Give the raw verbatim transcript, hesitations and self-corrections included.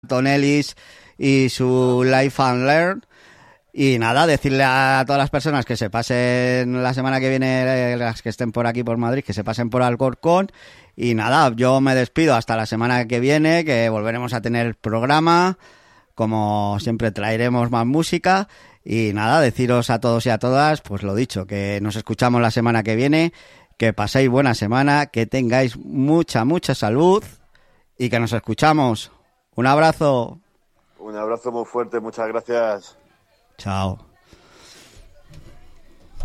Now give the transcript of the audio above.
Tonelis y su Life and Learn. Y nada, decirle a todas las personas que se pasen la semana que viene, las que estén por aquí por Madrid, que se pasen por Alcorcón. Y nada, yo me despido hasta la semana que viene, que volveremos a tener programa. Como siempre traeremos más música. Y nada, deciros a todos y a todas, pues lo dicho, que nos escuchamos la semana que viene, que paséis buena semana, que tengáis mucha, mucha salud y que nos escuchamos. Un abrazo. Un abrazo muy fuerte, muchas gracias. Chao.